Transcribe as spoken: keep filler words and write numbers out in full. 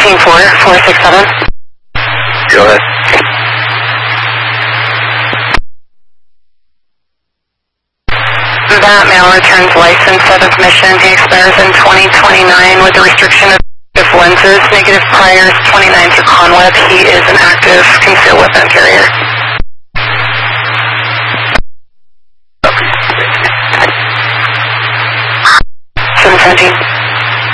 fifteen four, four six seven. Go ahead. That male returns license out of mission. He expires in twenty twenty-nine with the restriction of lenses. Negative priors, twenty-nine through Conweb. He is an active concealed weapon carrier. seven seventeen.